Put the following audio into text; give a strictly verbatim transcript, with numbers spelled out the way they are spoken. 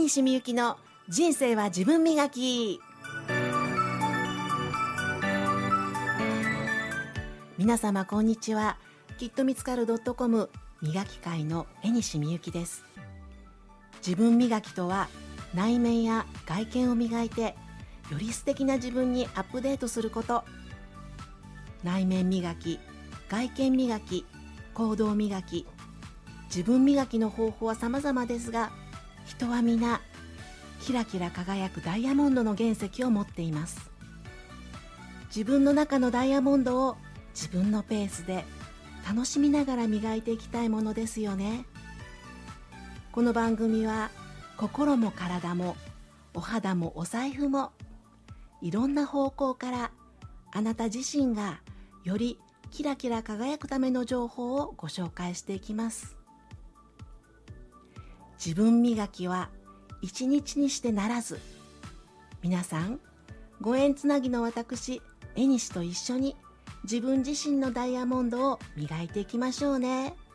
西みゆきの人生は自分磨き。皆様こんにちは。きっと見つかる .com 磨き会の江西みゆきです。自分磨きとは、内面や外見を磨いてより素敵な自分にアップデートすること。内面磨き、外見磨き、行動磨き、自分磨きの方法は様々ですが、人は皆キラキラ輝くダイヤモンドの原石を持っています。自分の中のダイヤモンドを自分のペースで楽しみながら磨いていきたいものですよね。この番組は心も体もお肌もお財布もいろんな方向からあなた自身がよりキラキラ輝くための情報をご紹介していきます。自分磨きは一日にしてならず、皆さんご縁つなぎの私江西と一緒に自分自身のダイヤモンドを磨いていきましょうね。